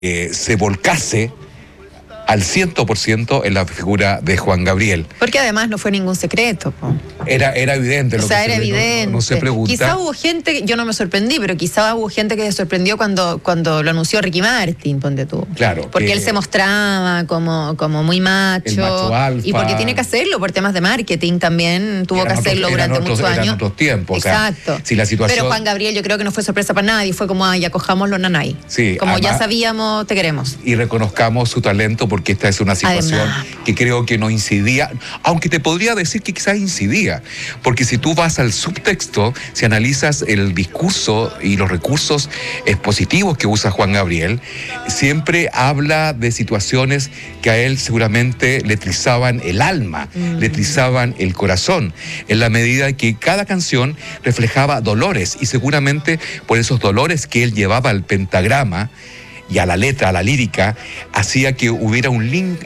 se volcase al 100% en la figura de Juan Gabriel. Porque además no fue ningún secreto. Era evidente. O sea, era evidente. No se pregunta. Quizá hubo gente, yo no me sorprendí, pero quizá hubo gente que se sorprendió cuando lo anunció Ricky Martin, ponte tú. Claro. Porque él se mostraba como muy macho. El macho alfa. Y porque tiene que hacerlo, por temas de marketing también, tuvo que hacerlo durante muchos años. Eran otros tiempos. Exacto. O sea, si la situación... Pero Juan Gabriel yo creo que no fue sorpresa para nadie, fue como, ya cojámoslo, nanay. Sí, como además, ya sabíamos, te queremos. Y reconozcamos su talento, porque esta es una situación que creo que no incidía, aunque te podría decir que quizás incidía, porque si tú vas al subtexto, si analizas el discurso y los recursos expositivos que usa Juan Gabriel, siempre habla de situaciones que a él seguramente le trizaban el alma, le trizaban el corazón, en la medida que cada canción reflejaba dolores, y seguramente por esos dolores que él llevaba al pentagrama y a la letra, a la lírica, hacía que hubiera un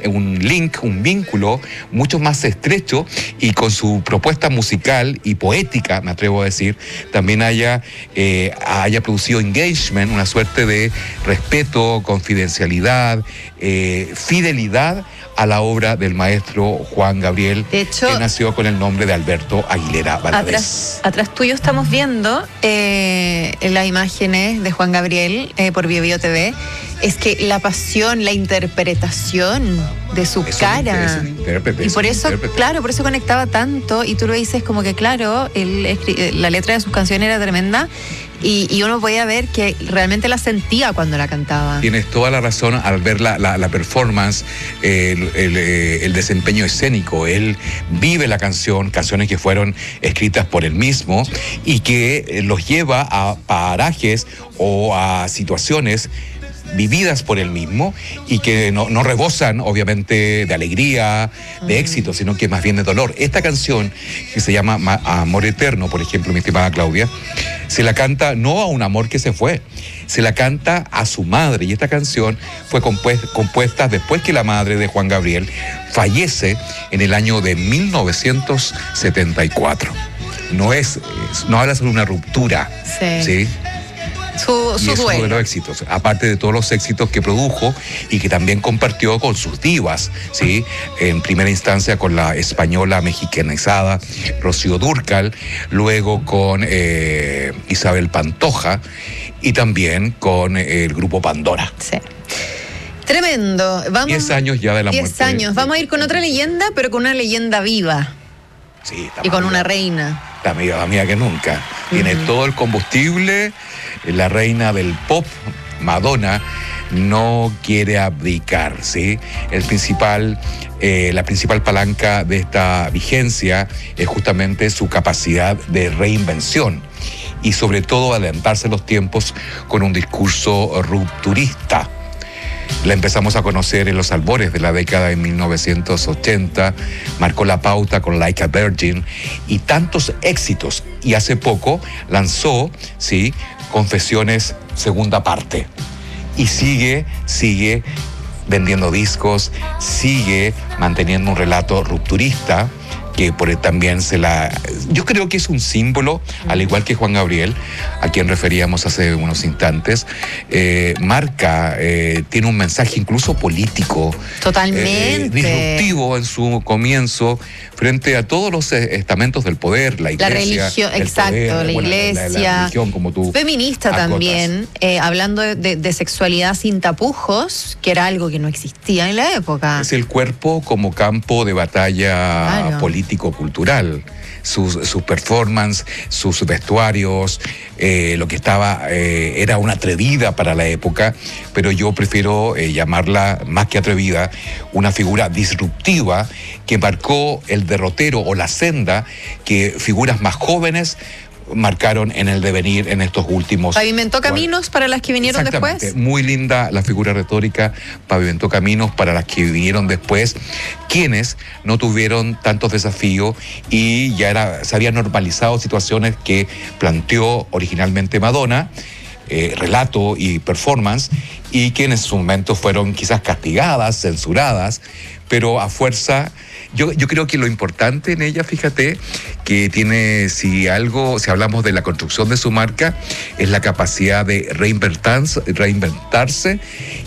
vínculo mucho más estrecho, y con su propuesta musical y poética, me atrevo a decir, también haya producido engagement, una suerte de respeto, confidencialidad, fidelidad a la obra del maestro Juan Gabriel, de hecho, que nació con el nombre de Alberto Aguilera Valadez. Atrás tuyo estamos viendo las imágenes de Juan Gabriel por Bio TV. Es que la pasión, la interpretación de su cara. Y por eso, claro, por eso conectaba tanto. Y tú lo dices como que, claro, la letra de sus canciones era tremenda. Y uno podía ver que realmente la sentía cuando la cantaba. Tienes toda la razón al ver la performance, el desempeño escénico. Él vive la canciones que fueron escritas por él mismo, y que los lleva a parajes o a situaciones vividas por él mismo, y que no rebosan obviamente de alegría, de éxito, sino que más bien de dolor. Esta canción, que se llama Amor Eterno, por ejemplo, mi estimada Claudia, se la canta no a un amor que se fue, se la canta a su madre, y esta canción fue compuesta después que la madre de Juan Gabriel fallece en el año de 1974. No habla sobre una ruptura, ¿sí? Su y es uno de los éxitos, aparte de todos los éxitos que produjo y que también compartió con sus divas, ¿sí? En primera instancia con la española mexicanizada Rocío Dúrcal, luego con Isabel Pantoja, y también con el grupo Pandora. Sí. Tremendo. 10 años ya de la muerte. 10 años. Vamos a ir con otra leyenda, pero con una leyenda viva. Sí, y con una reina. La amiga que nunca. Tiene todo el combustible. La reina del pop, Madonna, no quiere abdicar, ¿sí? La principal palanca de esta vigencia es justamente su capacidad de reinvención, y sobre todo adelantarse los tiempos con un discurso rupturista. La empezamos a conocer en los albores de la década de 1980, marcó la pauta con Like a Virgin y tantos éxitos, y hace poco lanzó, ¿sí?, Confesiones segunda parte, y sigue vendiendo discos, sigue manteniendo un relato rupturista, que también yo creo que es un símbolo, al igual que Juan Gabriel, a quien referíamos hace unos instantes, tiene un mensaje incluso político. Totalmente. Disruptivo en su comienzo, frente a todos los estamentos del poder, la iglesia. La religión, exacto, la iglesia. La religión, como tú feminista acotas. También, hablando de sexualidad sin tapujos, que era algo que no existía en la época. Es el cuerpo como campo de batalla político-cultural. Sus performances, sus vestuarios, lo que estaba, era una atrevida para la época, pero yo prefiero llamarla, más que atrevida, una figura disruptiva que marcó el derrotero o la senda que figuras más jóvenes marcaron en el devenir en estos últimos... ¿Pavimentó caminos para las que vinieron después? Muy linda la figura retórica, pavimentó caminos para las que vinieron después, quienes no tuvieron tantos desafíos y se habían normalizado situaciones que planteó originalmente Madonna, relato y performance, y que en su momento fueron quizás castigadas, censuradas, pero a fuerza... Yo creo que lo importante en ella, fíjate, que tiene, si hablamos de la construcción de su marca, es la capacidad de reinventarse